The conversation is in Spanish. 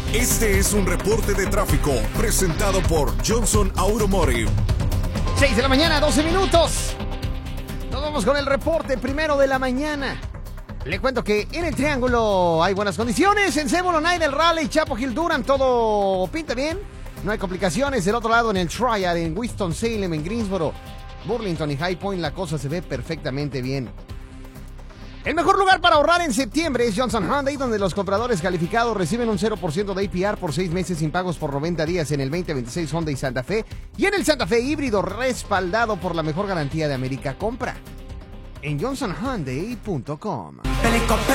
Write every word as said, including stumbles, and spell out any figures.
Este es un reporte de tráfico presentado por Johnson Automotive. seis de la mañana, doce minutos. Nos vamos con el reporte primero de la mañana. Le cuento que en el Triángulo hay buenas condiciones. En Cebulon, el Raleigh, Chapel Hill, Durham, todo pinta bien. No hay complicaciones. Del otro lado, en el Triad, en Winston-Salem, en Greensboro, Burlington y High Point, la cosa se ve perfectamente bien. El mejor lugar para ahorrar en septiembre es Johnson Hyundai, donde los compradores calificados reciben un cero por ciento de A P R por seis meses sin pagos por noventa días en el veinte veintiséis Hyundai Santa Fe y en el Santa Fe híbrido, respaldado por la mejor garantía de América. Compra en johnson hyundai punto com.